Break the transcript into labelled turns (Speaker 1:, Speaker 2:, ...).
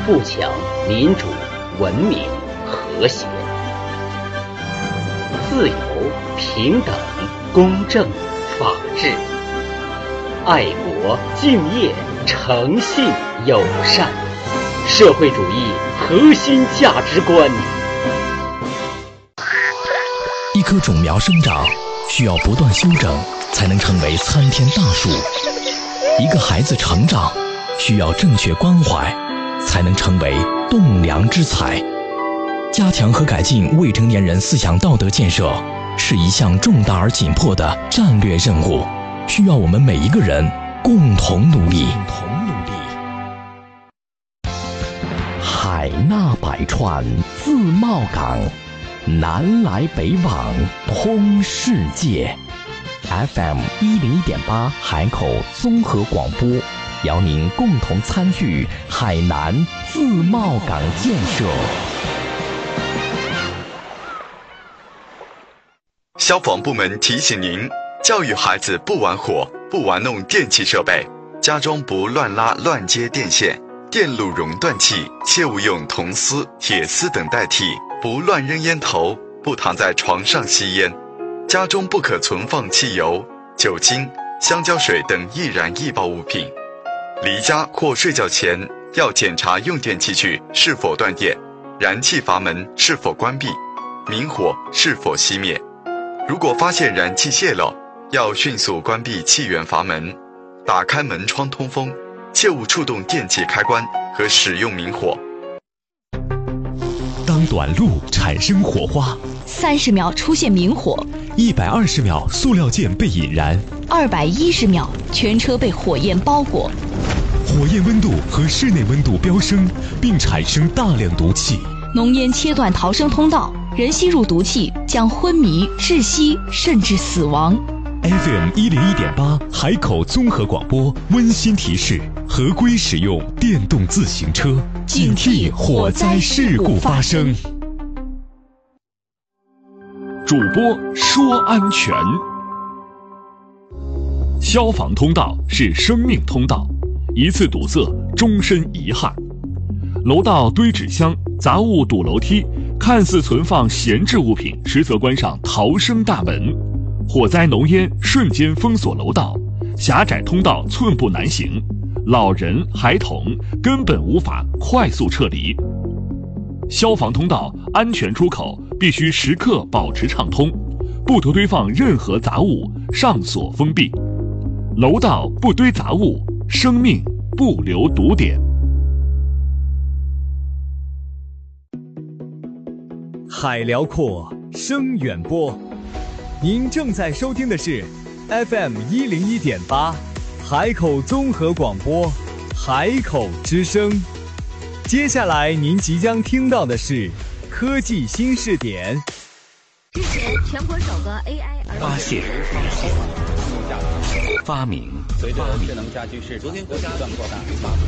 Speaker 1: 富强、民主、文明、和谐。自由、平等、公正、法治。爱国、敬业、诚信、友善。社会主义核心价值观。
Speaker 2: 一棵种苗生长需要不断修整，才能成为参天大树。一个孩子成长需要正确关怀，才能成为栋梁之才。加强和改进未成年人思想道德建设是一项重大而紧迫的战略任务，需要我们每一个人共同努力。海纳百川，自贸港，南来北往，通世界。FM 101.8海口综合广播，邀您共同参与海南自贸港建设。
Speaker 3: 消防部门提醒您：教育孩子不玩火，不玩弄电气设备，家中不乱拉乱接电线。电路熔断器切勿用铜丝、铁丝等代替，不乱扔烟头，不躺在床上吸烟。家中不可存放汽油、酒精、香蕉水等易燃易爆物品。离家或睡觉前要检查用电器具是否断电，燃气阀门是否关闭，明火是否熄灭。如果发现燃气泄漏，要迅速关闭气源阀门，打开门窗通风，切勿触动电器开关和使用明火。
Speaker 4: 当短路产生火花
Speaker 5: ，30秒出现明火
Speaker 4: ，120秒塑料件被引燃
Speaker 5: ，210秒全车被火焰包裹。
Speaker 4: 火焰温度和室内温度飙升，并产生大量毒气。
Speaker 5: 浓烟切断逃生通道，人吸入毒气将昏迷、窒息甚至死亡。
Speaker 4: FM 101.8海口综合广播温馨提示：合规使用电动自行车，警惕火灾事故发生。
Speaker 6: 主播说安全。消防通道是生命通道，一次堵塞，终身遗憾。楼道堆纸箱、杂物堵楼梯，看似存放闲置物品，实则关上逃生大门。火灾浓烟瞬间封锁楼道，狭窄通道寸步难行，老人孩童根本无法快速撤离。消防通道安全出口必须时刻保持畅通，不得堆放任何杂物，上锁封闭。楼道不堆杂物，生命不留堵点。
Speaker 7: 海辽阔，声远播。您正在收听的是 FM 101.8海口综合广播，海口之声。接下来您即将听到的是科技新视点。
Speaker 8: 日前，全国首个 AI
Speaker 2: 发现、发明、
Speaker 9: 随着智能家居市场不断扩大。